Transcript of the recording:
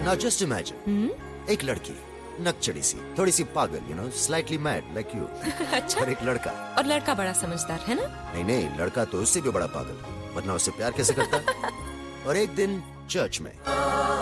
Now just imagine, एक लड़की नकचड़ी सी, थोड़ी सी पागल, स्लाइटली मैड लाइक यू। अच्छा। और एक लड़का। और लड़का बड़ा समझदार है ना? नहीं, लड़का तो उससे भी बड़ा पागल, वरना उससे प्यार कैसे करता? और एक दिन चर्च में